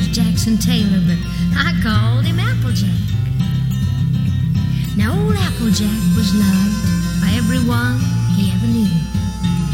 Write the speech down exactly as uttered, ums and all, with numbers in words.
was Jackson Taylor, but I called him Applejack. Now old Applejack was loved by everyone he ever knew.